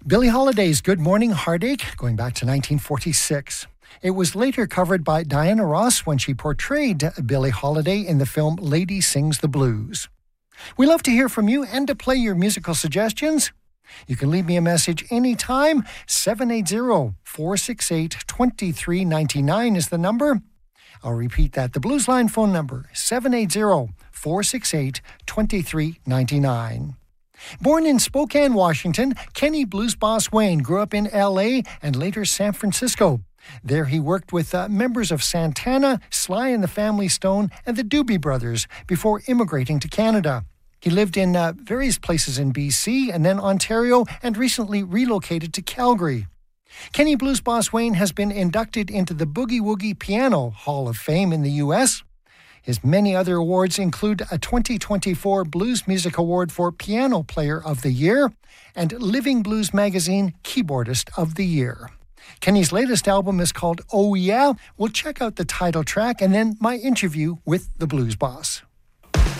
Billie Holiday's Good Morning Heartache, going back to 1946. It was later covered by Diana Ross when she portrayed Billie Holiday in the film Lady Sings the Blues. We love to hear from you and to play your musical suggestions. You can leave me a message anytime. 780-468-2399 is the number. I'll repeat that. The Blues Line phone number, 780-468-2399. Born in Spokane, Washington, Kenny Blues Boss Wayne grew up in L.A. and later San Francisco. There he worked with members of Santana, Sly and the Family Stone, and the Doobie Brothers before immigrating to Canada. He lived in various places in BC and then Ontario and recently relocated to Calgary. Kenny Blues Boss Wayne has been inducted into the Boogie Woogie Piano Hall of Fame in the U.S. His many other awards include a 2024 Blues Music Award for Piano Player of the Year and Living Blues Magazine Keyboardist of the Year. Kenny's latest album is called Oh Yeah. We'll check out the title track and then my interview with the Blues Boss.